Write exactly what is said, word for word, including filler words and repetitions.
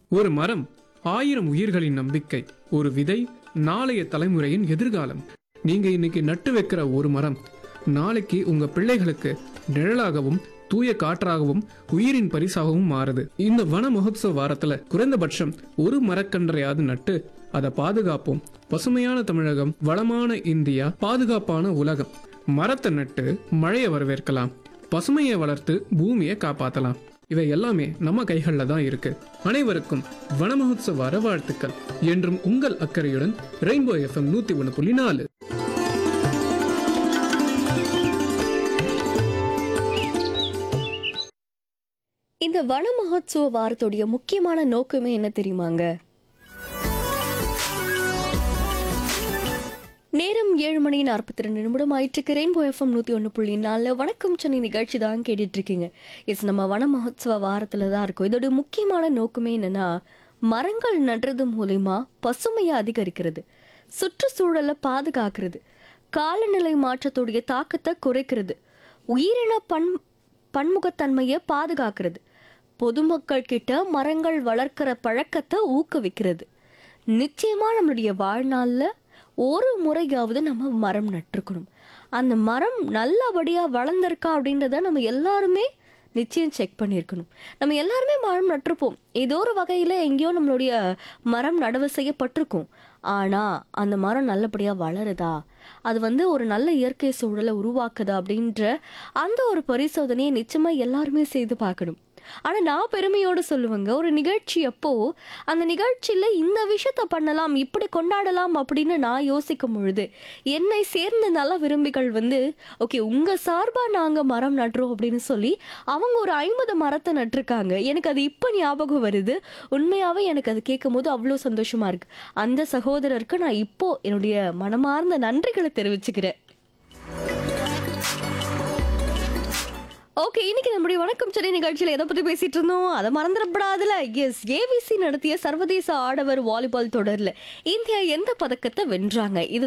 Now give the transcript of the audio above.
ஒரு மரம் ஆயிரம் உயிர்களின் நம்பிக்கை. ஒரு விதை நாளைய தலைமுறையின் எதிர்காலம். நீங்க இன்னைக்கு நட்டு வைக்கிற ஒரு மரம் நாளைக்கு உங்க பிள்ளைகளுக்கு நிழலாகவும் தூய காற்றாகவும் உயிரின் பரிசாகவும் மாறுது. இந்த வன மகோத்சவ வாரத்துல குறைந்தபட்சம் ஒரு மரக்கன்றையாவது நட்டு அதை பாதுகாப்போம். பசுமையான தமிழகம், வளமான இந்தியா, பாதுகாப்பான உலகம். மரத்தை நட்டு மழையை வரவேற்கலாம், பசுமையை வளர்த்து பூமியை காப்பாத்தலாம். இவை எல்லாமே நம்ம கைகள்ல தான் இருக்கு. அனைவருக்கும் வன மகோத்சவ வார வாழ்த்துக்கள். என்றும் உங்கள் அக்கறையுடன் ரெயின்போ எஃப்எம் நூத்தி ஒண்ணு புள்ளி நாலு. இந்த வன மகோத்சவ வாரத்துடைய முக்கியமான நோக்கமே என்ன தெரியுமாங்க? நேரம் ஏழு மணி நாற்பத்தி ரெண்டு நிமிடம் ஆயிட்டு ரெயின்போ எஃப்எம் நூற்றி ஒன்று புள்ளி நாலு வணக்கம் சென்னை நிகழ்ச்சி தான் கேட்டுட்டு இருக்கீங்க. எஸ், நம்ம வன மகோத்சவ வாரத்தில் தான் இருக்கும். இதோட முக்கியமான நோக்கமே என்னன்னா, மரங்கள் நடுறது மூலயமா பசுமையை அதிகரிக்கிறது, சுற்றுச்சூழலை பாதுகாக்கிறது, காலநிலை மாற்றத்துடைய தாக்கத்தை குறைக்கிறது, உயிரின பன் பன்முகத்தன்மையை பாதுகாக்கிறது, பொதுமக்கள் கிட்ட மரங்கள் வளர்க்கிற பழக்கத்தை ஊக்குவிக்கிறது. நிச்சயமா நம்மளுடைய வாழ்நாளில் ஒரு முறையாவது நம்ம மரம் நட்டுருக்கணும். அந்த மரம் நல்லபடியாக வளர்ந்துருக்கா அப்படின்றத நம்ம எல்லாருமே நிச்சயம் செக் பண்ணியிருக்கணும். நம்ம எல்லாருமே மரம் நட்டிருப்போம், ஏதோ ஒரு வகையில் எங்கேயோ நம்மளுடைய மரம் நடவு செய்யப்பட்டிருக்கும். ஆனால் அந்த மரம் நல்லபடியாக வளருதா, அது வந்து ஒரு நல்ல இயற்கை சூழலை உருவாக்குதா அப்படின்ற அந்த ஒரு பரிசோதனையை நிச்சயமாக எல்லாருமே செய்து பார்க்கணும். ஆனால் நான் பெருமையோடு சொல்லுவேங்க, ஒரு நிகழ்ச்சி அப்போ அந்த நிகழ்ச்சியில் இந்த விஷயத்த பண்ணலாம், இப்படி கொண்டாடலாம் அப்படின்னு நான் யோசிக்கும் பொழுது என்னை சேர்ந்த நல விரும்பிகள் வந்து ஓகே உங்கள் சார்பாக நாங்கள் மரம் நட்டுறோம் அப்படின்னு சொல்லி அவங்க ஒரு ஐம்பது மரத்தை நட்டிருக்காங்க. எனக்கு அது இப்போ ஞாபகம் வருது. உண்மையாகவே எனக்கு அது கேட்கும் போது அவ்வளோ சந்தோஷமாக இருக்குது. அந்த சகோதரருக்கு நான் இப்போ என்னுடைய மனமார்ந்த நன்றிகளை தெரிவிச்சுக்கிறேன். ஓகே, இன்னைக்கு நம்முடைய வணக்கம் சென்னை நிகழ்ச்சியில் எதை பற்றி பேசிட்டு இருந்தோம், அதை மறந்துடப்படாதுல. எஸ், ஏவிசி நடத்திய சர்வதேச ஆடவர் வாலிபால் தொடரில் இந்தியா எந்த பதக்கத்தை வென்றாங்க, இது